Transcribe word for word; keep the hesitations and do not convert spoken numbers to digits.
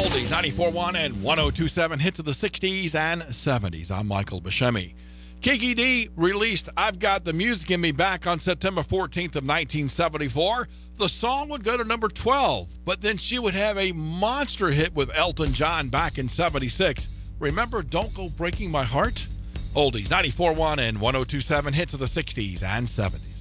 Oldies ninety-four point one and one oh two point seven hits of the sixties and seventies. I'm Michael Buscemi. Kiki Dee released I've Got the Music in Me back on September fourteenth of nineteen seventy-four. The song would go to number twelve, but then she would have a monster hit with Elton John back in seventy-six. Remember Don't Go Breaking My Heart? Oldies ninety-four point one and one oh two point seven hits of the sixties and seventies.